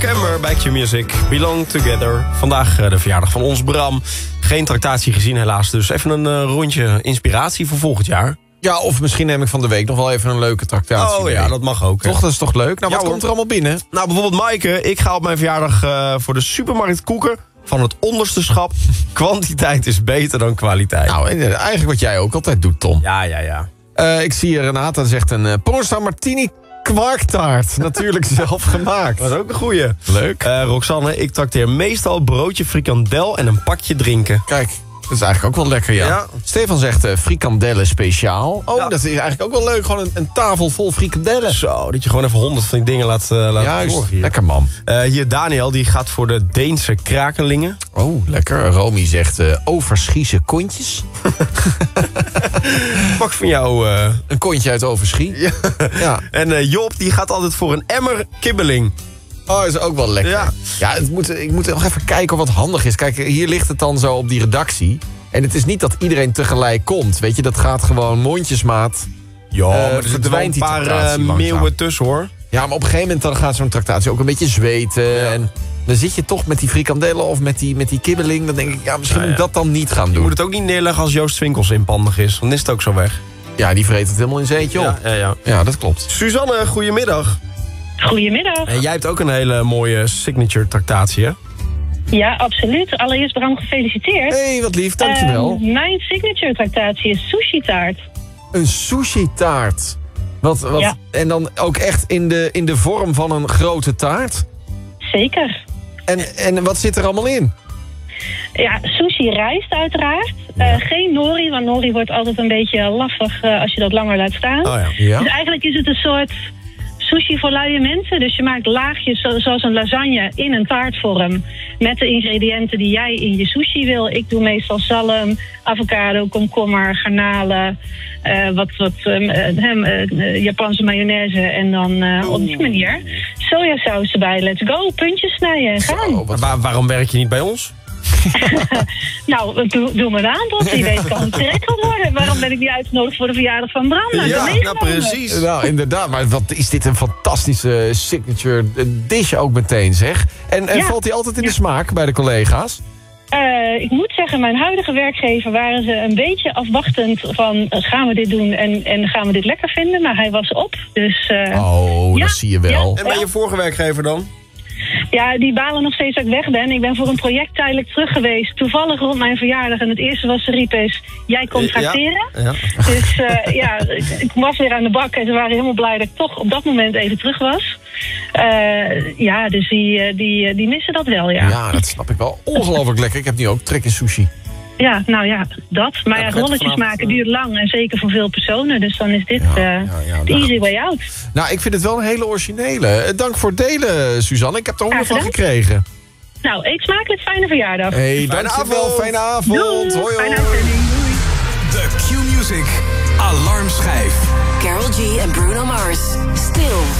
Camber bij Q-Music, Belong Together. Vandaag de verjaardag van ons Bram. Geen tractatie gezien helaas, dus even een rondje inspiratie voor volgend jaar. Ja, of misschien neem ik van de week nog wel even een leuke tractatie. Oh ja, dat mag ook. Toch, dat is toch leuk? Nou, wat komt er allemaal binnen? Nou, bijvoorbeeld Maaike, ik ga op mijn verjaardag voor de supermarkt koeken van het onderste schap. Kwantiteit is beter dan kwaliteit. Nou, eigenlijk wat jij ook altijd doet, Tom. Ja. Ik zie Renata zegt een Pornstar Martini kwarktaart. Natuurlijk zelf gemaakt. Dat is ook een goeie. Leuk. Roxanne, ik trakteer meestal broodje frikandel en een pakje drinken. Kijk, dat is eigenlijk ook wel lekker, ja. Stefan zegt frikandellen speciaal. Oh, dat is eigenlijk ook wel leuk. Gewoon een tafel vol frikandellen. Zo, dat je gewoon even 100 van die dingen laat Juist, zorgen hier. Lekker man. Hier Daniel, die gaat voor de Deense krakelingen. Oh, lekker. Romy zegt Overschiese kontjes. Pak van jou... Een kontje uit Overschie. Ja. En Job, die gaat altijd voor een emmer kibbeling. Oh, is ook wel lekker. Ja, ik moet nog even kijken wat handig is. Kijk, hier ligt het dan zo op die redactie. En het is niet dat iedereen tegelijk komt. Weet je, dat gaat gewoon mondjesmaat. Ja, maar er zitten wel een die paar meeuwen tussen, hoor. Ja, maar op een gegeven moment dan gaat zo'n tractatie ook een beetje zweten. Ja. En dan zit je toch met die frikandellen of met die kibbeling. Dan denk ik, misschien moet ik dat dan niet gaan doen. Je moet het ook niet neerleggen als Joost Swinkels inpandig is. Dan is het ook zo weg. Ja, die vreet het helemaal in zeetje op. Ja, dat klopt. Suzanne, goedemiddag. Goedemiddag. En jij hebt ook een hele mooie signature tractatie, hè? Ja, absoluut. Allereerst Bram, gefeliciteerd. Hé, wat lief, dankjewel. Mijn signature tractatie is sushi taart. Een sushi taart. Wat? Ja. En dan ook echt in de vorm van een grote taart? Zeker. En wat zit er allemaal in? Ja, sushi rijst uiteraard. Geen nori, want nori wordt altijd een beetje lastig als je dat langer laat staan. Oh ja. Dus eigenlijk is het een soort sushi voor luie mensen. Dus je maakt laagjes zoals een lasagne in een taartvorm met de ingrediënten die jij in je sushi wil. Ik doe meestal zalm, avocado, komkommer, garnalen, Japanse mayonaise en dan op die manier sojasaus erbij. Let's go, puntjes snijden en gaan. Waarom werk je niet bij ons? Nou, doe me een aanbod. Wie weet kan het terecht worden. Waarom ben ik niet uitgenodigd voor de verjaardag van Bram? Ja, precies. Nou, inderdaad. Maar wat is dit een fantastische signature dish ook meteen, zeg. En valt die altijd in de smaak bij de collega's? Ik moet zeggen, mijn huidige werkgever waren ze een beetje afwachtend van gaan we dit doen en gaan we dit lekker vinden. Maar hij was op. Dus, dat zie je wel. En bij je vorige werkgever dan? Ja, die balen nog steeds dat ik weg ben. Ik ben voor een project tijdelijk terug geweest. Toevallig rond mijn verjaardag. En het eerste wat ze riepen is, jij komt tracteren. Ja. Dus ik was weer aan de bak. En ze waren helemaal blij dat ik toch op dat moment even terug was. Dus die missen dat wel, ja. Ja, dat snap ik wel. Ongelooflijk lekker. Ik heb nu ook trek in sushi. Ja, nou ja, dat. Maar rolletjes maken duurt lang en zeker voor veel personen. Dus dan is dit de easy way out. Nou, ik vind het wel een hele originele. Dank voor het delen, Suzanne. Ik heb er honger van gekregen. Nou, eet smakelijk. Fijne verjaardag. Hey, dankjewel. Fijne avond. Doei. Hoi. Fijne uitzending. De Q-Music Alarmschijf. Karol G en Bruno Mars. Stil.